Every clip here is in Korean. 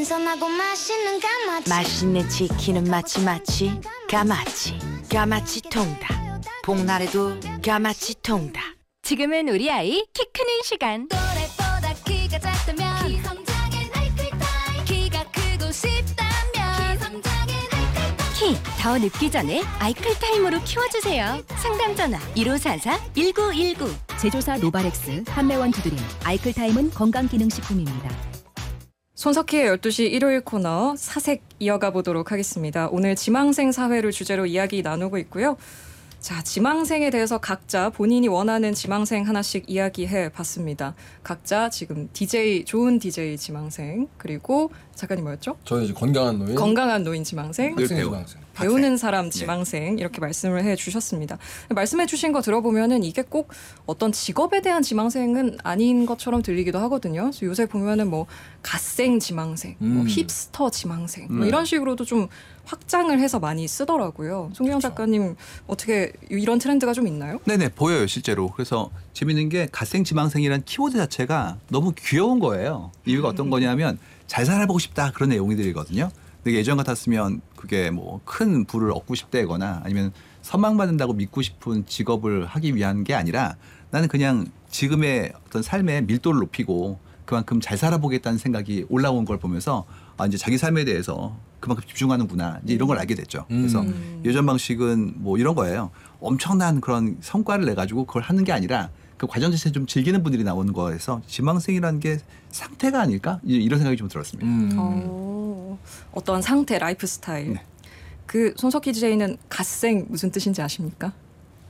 신선하고 맛있는 까마치. 맛있는 치킨은 마치 까마치. 까마치 통닭. 복날에도 까마치 통닭. 지금은 우리 아이 키 크는 시간. 또래보다 키가 작다면 기성장엔 아이클타임. 키가 크고 싶다면 기성장엔 아이클타임. 키 더 늙기 전에 아이클타임으로 키워주세요. 상담 전화 1544-1919. 제조사 노바렉스, 판매원 두드림, 아이클타임은 건강기능식품입니다. 손석희의 12시 일요일 코너 사색 이어가 보도록 하겠습니다. 오늘 지망생 사회를 주제로 이야기 나누고 있고요. 자, 지망생에 대해서 각자 본인이 원하는 지망생 하나씩 이야기해 봤습니다. 각자 지금 좋은 DJ 지망생, 그리고 작가님 뭐였죠? 저는 이제 건강한 노인, 건강한 노인 지망생, 학생 지망생, 배우는 사람 지망생 이렇게 말씀을 해주셨습니다. 말씀해주신 거 들어보면은 이게 꼭 어떤 직업에 대한 지망생은 아닌 것처럼 들리기도 하거든요. 그래서 요새 보면은 뭐 갓생 지망생, 뭐 힙스터 지망생 뭐 이런 식으로도 좀 확장을 해서 많이 쓰더라고요. 송기영 작가님 어떻게 이런 트렌드가 좀 있나요? 네네 보여요 실제로. 그래서 재밌는 게 갓생 지망생이란 키워드 자체가 너무 귀여운 거예요. 이유가 어떤 거냐면 잘 살아보고 싶다 그런 내용들이거든요. 근데 예전 같았으면 그게 뭐 큰 부를 얻고 싶다거나 아니면 선망받는다고 믿고 싶은 직업을 하기 위한 게 아니라 나는 그냥 지금의 어떤 삶의 밀도를 높이고 그만큼 잘 살아보겠다는 생각이 올라온 걸 보면서 아 이제 자기 삶에 대해서 그만큼 집중하는구나 이제 이런 걸 알게 됐죠. 그래서 예전 방식은 뭐 이런 거예요. 엄청난 그런 성과를 내 가지고 그걸 하는 게 아니라 그 과정 자체를 좀 즐기는 분들이 나오는 거에서 지망생이라는 게 상태가 아닐까 이런 생각이 좀 들었습니다. 어떤 상태, 라이프 스타일. 네. 그 손석희 DJ는 갓생 무슨 뜻인지 아십니까?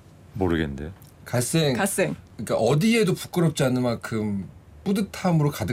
모르겠는데요. 갓생. 갓생. 그러니까 어디에도 부끄럽지 않는 만큼 뿌듯함으로 가득